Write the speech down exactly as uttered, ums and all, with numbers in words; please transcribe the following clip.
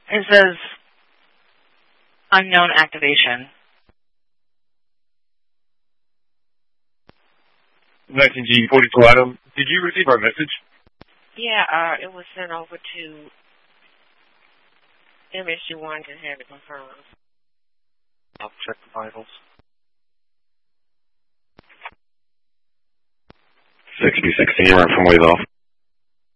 It says unknown activation. nineteen G forty-two Adam, did you receive our message? Yeah, uh, it was sent over to M S G one to have it confirmed. I'll check the vitals. sixty sixteen, right from ways off.